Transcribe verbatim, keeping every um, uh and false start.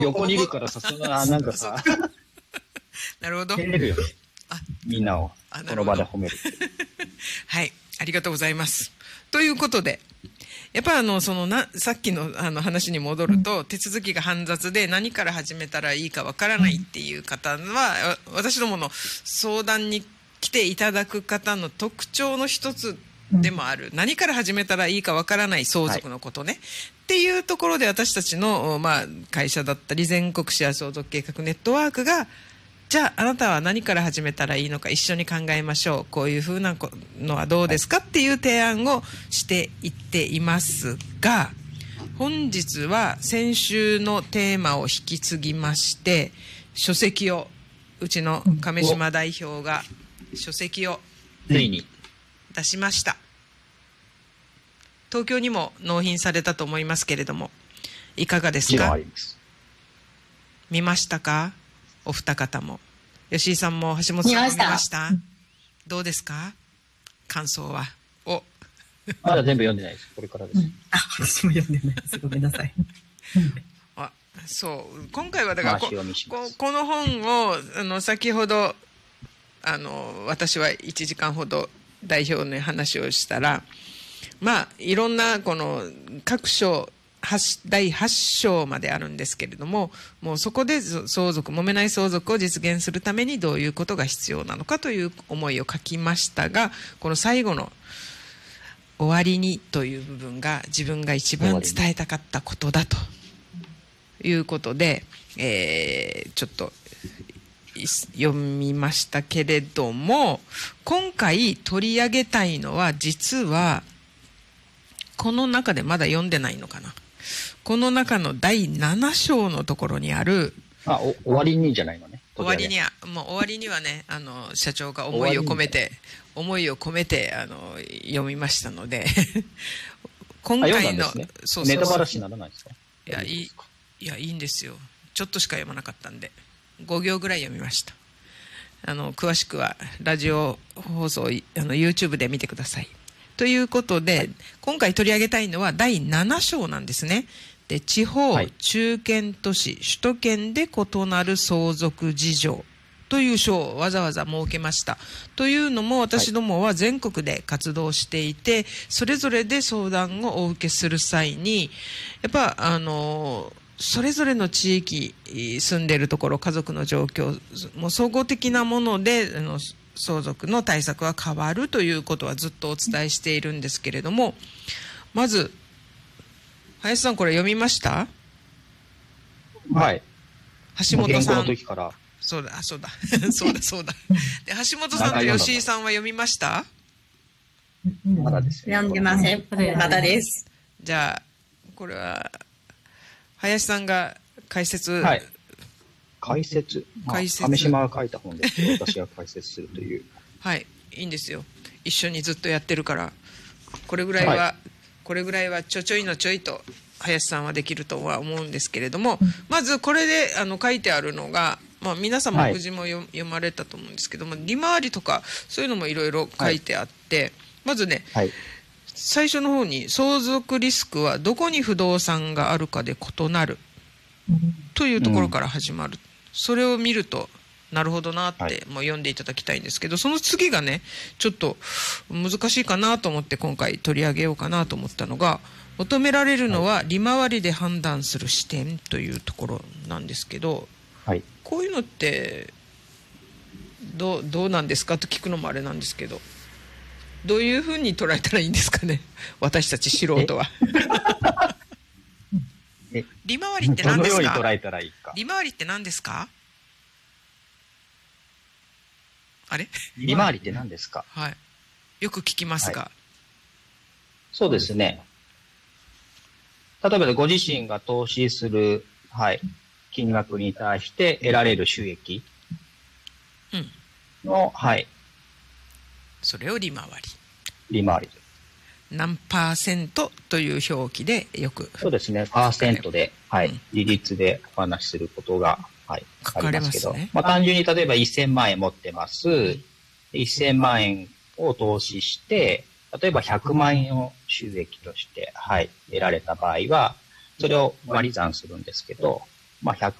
横にいるからさ、そんな、なんかさ、 なるほど。 照れるよ。 あ、 みんなを、この場で褒める。 はい、ありがとうございます。ということで、やっぱりあの、そのな、さっきのあの話に戻ると、手続きが煩雑で何から始めたらいいかわからないっていう方は、私どもの相談に来ていただく方の特徴の一つでもある、何から始めたらいいかわからない相続のことね、はい、っていうところで私たちの、まあ、会社だったり全国シェア相続計画ネットワークが、じゃああなたは何から始めたらいいのか一緒に考えましょう、こういうふうなのはどうですかっていう提案をしていっていますが、本日は先週のテーマを引き継ぎまして書籍を、うちの亀島代表が書籍をついに出しました。東京にも納品されたと思いますけれども、いかがですか？見ましたか？お二方も。吉井さんも橋本さんも見ました？どうですか？感想は。お。 まだ全部読んでないです。これからです。うん、 あ、私も読んでないです。ごめんなさい。 あ、そう。今回はだからこ、こ、この本を、あの、先ほど、あの、私はいちじかんほど代表の話をしたら、まあ、いろんな、この、各章、だいはち章まであるんですけれども、もうそこで相続、揉めない相続を実現するためにどういうことが必要なのかという思いを書きましたが、この最後の終わりにという部分が自分が一番伝えたかったことだということで、えー、ちょっと読みましたけれども、今回取り上げたいのは実はこの中でまだ読んでないのかな。この中のだいなな章のところにある、 あ、お終わりにじゃないのね。 終わりには、もう終わりにはね、あの、社長が思いを込めて、思いを込めて、あの、読みましたので、今回の、 ね、そうそうそう、ネタバラシにならないですか？ いや、いい、いや、いいんですよ。ちょっとしか読まなかったんで、ご行ぐらい読みました。あの、詳しくは、ラジオ放送、あの、YouTube で見てください。ということで、はい、今回取り上げたいのはだいなな章なんですね。で、地方、はい、中堅都市、首都圏で異なる相続事情という章をわざわざ設けました。というのも、私どもは全国で活動していて、はい、それぞれで相談をお受けする際に、やっぱ、あの、それぞれの地域、住んでいるところ、家族の状況、もう総合的なもので、あの相続の対策は変わるということはずっとお伝えしているんですけれども、まず林さん、これ読みました？ はい。 橋本さん、 の時からそうだそうだそうだそうだで、橋本さんと吉井さんは読みました？ まだです、 ね、読んでません。まだです。 じゃあこれは林さんが解説、 はい、解説、まあ、解説、亀島が書いた本ですけど、私が解説するというはい、いいんですよ。一緒にずっとやってるから、これぐらいは、はい、これぐらいはちょちょいのちょいと林さんはできるとは思うんですけれども、まずこれであの書いてあるのが、まあ、皆さんも目次も読、はい、読まれたと思うんですけども、利回りとかそういうのもいろいろ書いてあって、はい、まずね、はい、最初の方に相続リスクはどこに不動産があるかで異なるというところから始まる、うん、それを見るとなるほどなって、はい、もう読んでいただきたいんですけど、その次がねちょっと難しいかなと思って今回取り上げようかなと思ったのが、求められるのは利回りで判断する視点というところなんですけど、はい、こういうのってどう、どうなんですかと聞くのもあれなんですけど、どういうふうに捉えたらいいんですかね私たち素人は利回りって何ですか？ どのように捉えたらいいか。 利回りって何ですか？あれ？ 利回りって何ですか？ はい。よく聞きますが。 はい、そうですね。例えばご自身が投資する、はい、金額に対して得られる収益の、うん、はい。 それを利回り。利回り。 何パーセントという表記でよく。 そうですね。パーセントで、はい、うん、利率でお話しすることが、はい、 書かれますけど、ね、 まあ単純に例えばせんまん円持ってます。せんまん円を投資して、例えばひゃくまん円を収益として、はい、得られた場合は、それを割り算するんですけど、 まあ、ひゃく